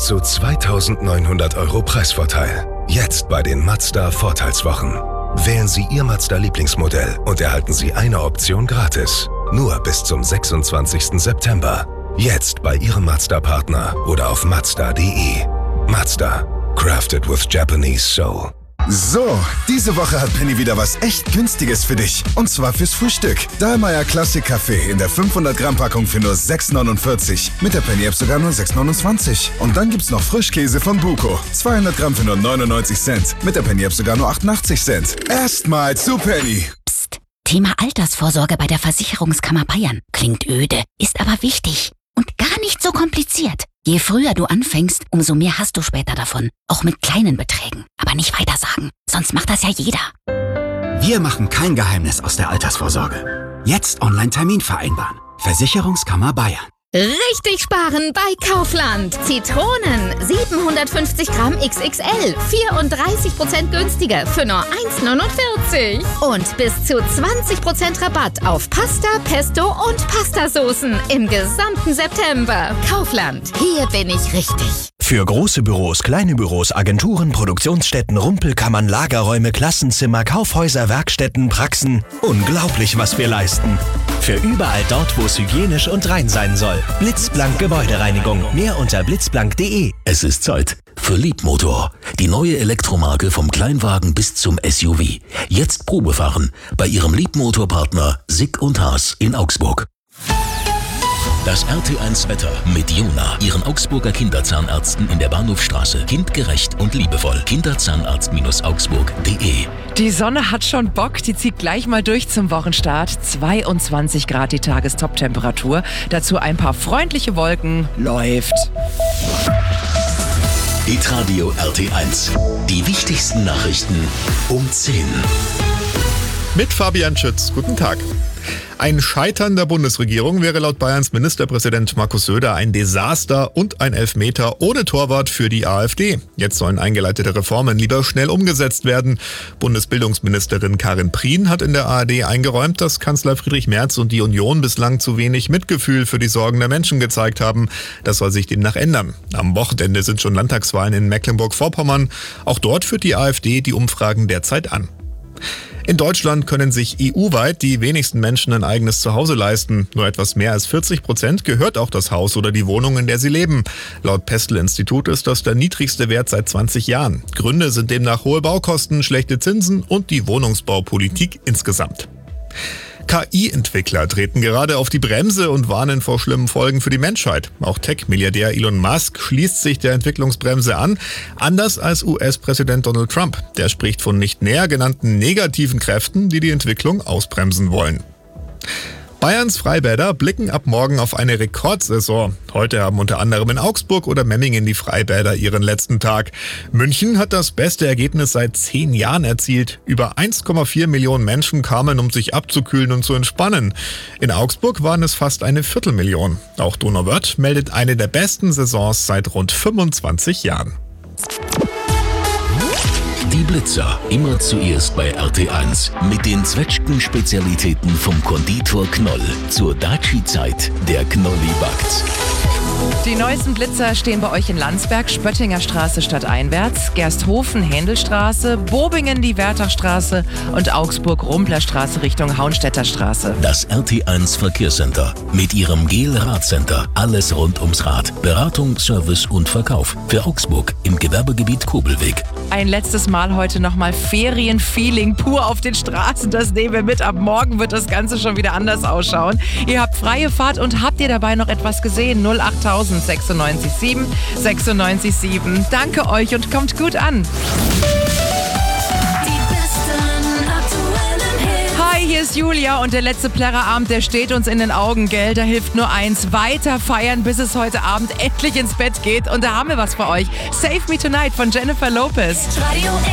bis zu 2.900 € Preisvorteil. Jetzt bei den Mazda Vorteilswochen. Wählen Sie Ihr Mazda-Lieblingsmodell und erhalten Sie eine Option gratis. Nur bis zum 26. September. Jetzt bei Ihrem Mazda-Partner oder auf Mazda.de. Mazda. Crafted with Japanese Soul. So, diese Woche hat Penny wieder was echt Günstiges für dich. Und zwar fürs Frühstück. Dahlmeier Classic Kaffee in der 500 Gramm Packung für nur 6,49. Mit der Penny-App sogar nur 6,29. Und dann gibt's noch Frischkäse von Buko. 200 Gramm für nur 99 Cent. Mit der Penny-App sogar nur 88 Cent. Erstmal zu Penny. Psst. Thema Altersvorsorge bei der Versicherungskammer Bayern. Klingt öde, ist aber wichtig. Und gar nicht so kompliziert. Je früher du anfängst, umso mehr hast du später davon. Auch mit kleinen Beträgen. Aber nicht weiter sagen, sonst macht das ja jeder. Wir machen kein Geheimnis aus der Altersvorsorge. Jetzt Online-Termin vereinbaren. Versicherungskammer Bayern. Richtig sparen bei Kaufland. Zitronen 750 Gramm XXL, 34% günstiger für nur 1,49. Und bis zu 20% Rabatt auf Pasta, Pesto und Pastasoßen im gesamten September. Kaufland, hier bin ich richtig. Für große Büros, kleine Büros, Agenturen, Produktionsstätten, Rumpelkammern, Lagerräume, Klassenzimmer, Kaufhäuser, Werkstätten, Praxen. Unglaublich, was wir leisten. Für überall dort, wo es hygienisch und rein sein soll. Blitzblank Gebäudereinigung. Mehr unter blitzblank.de. Es ist Zeit für Leapmotor. Die neue Elektromarke vom Kleinwagen bis zum SUV. Jetzt Probefahren bei Ihrem Leapmotor-Partner Sick & Haas in Augsburg. Das RT1 Wetter mit Jona, Ihren Augsburger Kinderzahnärzten in der Bahnhofstraße. Kindgerecht und liebevoll. Kinderzahnarzt-augsburg.de. Die Sonne hat schon Bock, die zieht gleich mal durch zum Wochenstart. 22 Grad die Tagestop-Temperatur. Dazu ein paar freundliche Wolken. Läuft. Hitradio RT1. Die wichtigsten Nachrichten um 10. Mit Fabian Schütz. Guten Tag. Ein Scheitern der Bundesregierung wäre laut Bayerns Ministerpräsident Markus Söder ein Desaster und ein Elfmeter ohne Torwart für die AfD. Jetzt sollen eingeleitete Reformen lieber schnell umgesetzt werden. Bundesbildungsministerin Karin Prien hat in der ARD eingeräumt, dass Kanzler Friedrich Merz und die Union bislang zu wenig Mitgefühl für die Sorgen der Menschen gezeigt haben. Das soll sich demnach ändern. Am Wochenende sind schon Landtagswahlen in Mecklenburg-Vorpommern. Auch dort führt die AfD die Umfragen derzeit an. In Deutschland können sich EU-weit die wenigsten Menschen ein eigenes Zuhause leisten. Nur etwas mehr als 40% gehört auch das Haus oder die Wohnung, in der sie leben. Laut Pestel-Institut ist das der niedrigste Wert seit 20 Jahren. Gründe sind demnach hohe Baukosten, schlechte Zinsen und die Wohnungsbaupolitik insgesamt. KI-Entwickler treten gerade auf die Bremse und warnen vor schlimmen Folgen für die Menschheit. Auch Tech-Milliardär Elon Musk schließt sich der Entwicklungsbremse an, anders als US-Präsident Donald Trump. Der spricht von nicht näher genannten negativen Kräften, die die Entwicklung ausbremsen wollen. Bayerns Freibäder blicken ab morgen auf eine Rekordsaison. Heute haben unter anderem in Augsburg oder Memmingen die Freibäder ihren letzten Tag. München hat das beste Ergebnis seit 10 Jahren erzielt. Über 1,4 Millionen Menschen kamen, um sich abzukühlen und zu entspannen. In Augsburg waren es fast 250.000. Auch Donauwörth meldet eine der besten Saisons seit rund 25 Jahren. Die Blitzer, immer zuerst bei RT1 mit den Zwetschgen-Spezialitäten vom Konditor Knoll. Zur Daci-Zeit, der Knolli backt. Die neuesten Blitzer stehen bei euch in Landsberg, Spöttinger Straße stadteinwärts, Gersthofen, Händelstraße, Bobingen, die Wertachstraße und Augsburg, Rumplerstraße Richtung Haunstädter Straße. Das RT1 Verkehrscenter mit ihrem Gel-Radcenter. Alles rund ums Rad. Beratung, Service und Verkauf. Für Augsburg im Gewerbegebiet Kobelweg. Ein letztes Mal heute nochmal Ferienfeeling pur auf den Straßen. Das nehmen wir mit. Ab morgen wird das Ganze schon wieder anders ausschauen. Ihr habt freie Fahrt und habt ihr dabei noch etwas gesehen? 08000 96 96 7. Danke euch und kommt gut an. Hi, hier ist Julia und der letzte Plärrerabend, der steht uns in den Augen, gell? Da hilft nur eins, weiter feiern, bis es heute Abend endlich ins Bett geht. Und da haben wir was für euch. Save Me Tonight von Jennifer Lopez.